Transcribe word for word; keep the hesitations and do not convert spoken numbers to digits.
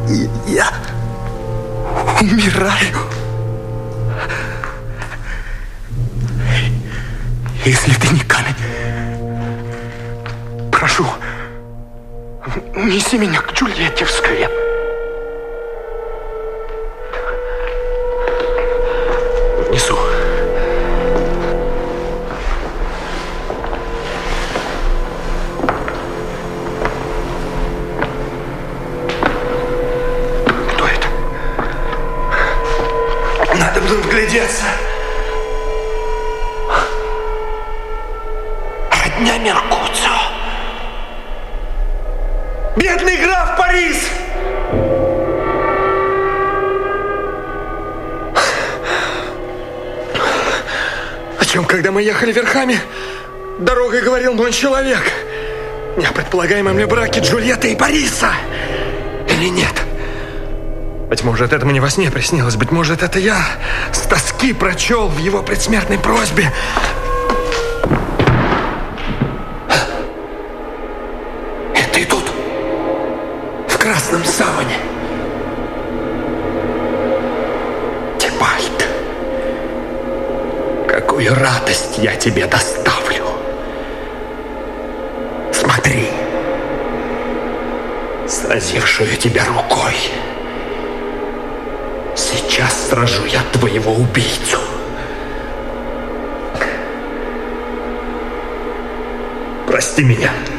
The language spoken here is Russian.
Я умираю. Если ты не камень, прошу, неси меня к Джульетте в склеп. Несу. Кто это? Надо было вглядеться. Родня Меркуцио. Бедный граф Парис! О чем, когда мы ехали верхами, дорогой говорил мой человек? Не о предполагаемом ли браке Джульетты и Париса? Или нет? Быть может, это мне во сне приснилось. Быть может, это я с тоски прочел в его предсмертной просьбе. Это и тут, в красном саване. Тибальт, какую радость я тебе доставлю. Смотри, сразившую тебя рукой. Сейчас сражу я твоего убийцу. Прости меня.